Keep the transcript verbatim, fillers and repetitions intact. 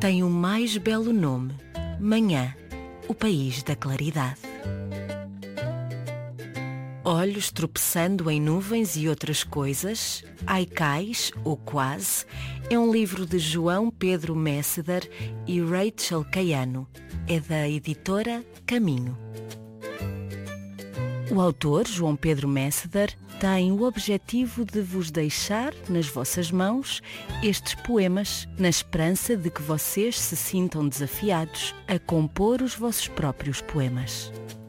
tem o mais belo nome, Manhã, o país da claridade. Olhos tropeçando em nuvens e outras coisas, ai cais, ou quase, é um livro de João Pedro Messeder e Rachel Caiano. É da editora Caminho. O autor, João Pedro Messeder, tem o objetivo de vos deixar nas vossas mãos estes poemas, na esperança de que vocês se sintam desafiados a compor os vossos próprios poemas.